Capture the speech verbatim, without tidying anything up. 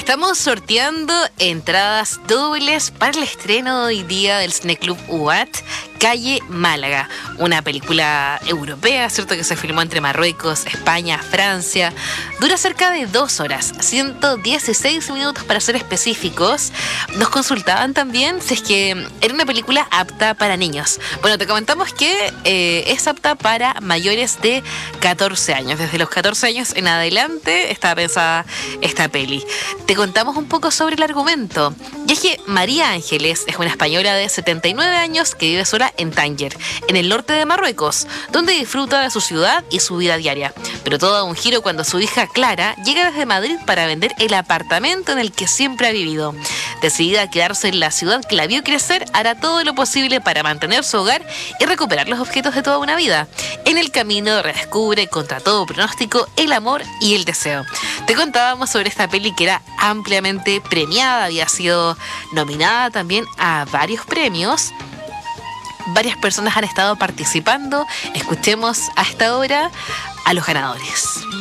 Estamos sorteando entradas dobles para el estreno hoy día del Cineclub U A T, Calle Málaga, una película europea, ¿cierto?, que se filmó entre Marruecos, España, Francia. Dura cerca de dos horas, ciento dieciséis minutos para ser específicos. Nos consultaban también si es que era una película apta para niños. Bueno, te comentamos que eh, es apta para mayores de catorce años. Desde los catorce años en adelante está pensada esta peli. Te contamos un poco sobre el argumento. Y es que María Ángeles es una española de setenta y nueve años que vive sola en Tánger, en el norte de Marruecos, donde disfruta de su ciudad y su vida diaria. Pero todo da un giro cuando su hija Clara llega desde Madrid para vender el apartamento en el que siempre ha vivido. Decidida a quedarse en la ciudad que la vio crecer, hará todo lo posible para mantener su hogar y recuperar los objetos de toda una vida. En el camino redescubre, contra todo pronóstico, el amor y el deseo. Te contábamos sobre esta peli que era ampliamente premiada, había sido nominada también a varios premios. Varias personas han estado participando. Escuchemos a esta hora a los ganadores.